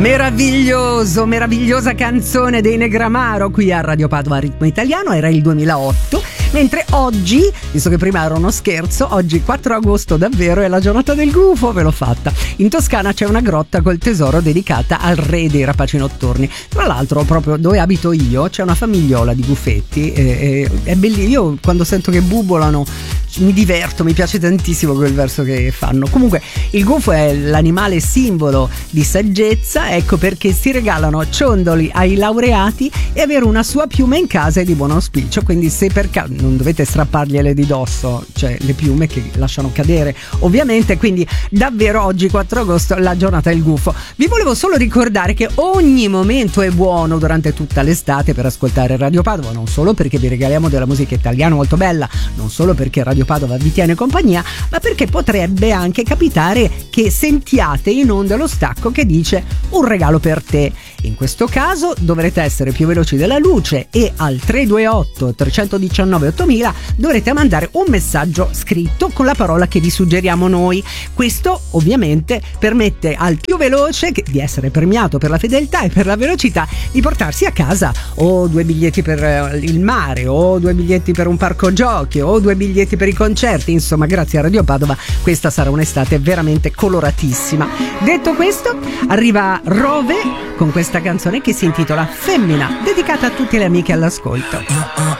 Meravigliosa canzone dei Negramaro qui a Radio Padova Ritmo Italiano. Era il 2008, mentre oggi, visto che prima era uno scherzo, oggi 4 agosto davvero è la giornata del gufo, ve l'ho fatta. In Toscana c'è una grotta col tesoro dedicata al re dei rapaci notturni. Tra l'altro, proprio dove abito io c'è una famigliola di gufetti, è bellissimo. Io quando sento che bubolano mi diverto, mi piace tantissimo quel verso che fanno. Comunque il gufo è l'animale simbolo di saggezza, ecco perché si regalano ciondoli ai laureati e avere una sua piuma in casa è di buon auspicio, quindi se per caso non dovete strappargliele di dosso, cioè le piume che lasciano cadere ovviamente. Quindi davvero oggi 4 agosto la giornata del gufo. Vi volevo solo ricordare che ogni momento è buono durante tutta l'estate per ascoltare Radio Padova, non solo perché vi regaliamo della musica italiana molto bella, non solo perché Radio Padova vi tiene compagnia, ma perché potrebbe anche capitare che sentiate in onda lo stacco che dice un regalo per te. In questo caso dovrete essere più veloci della luce e al 328 319 8000 dovrete mandare un messaggio scritto con la parola che vi suggeriamo noi. Questo ovviamente permette al più veloce di essere premiato per la fedeltà e per la velocità di portarsi a casa o 2 biglietti per il mare, o 2 biglietti per un parco giochi, o 2 biglietti per i concerti. Insomma, grazie a Radio Padova questa sarà un'estate veramente coloratissima. Detto questo, arriva Rove con questa canzone che si intitola Femmina, dedicata a tutte le amiche all'ascolto.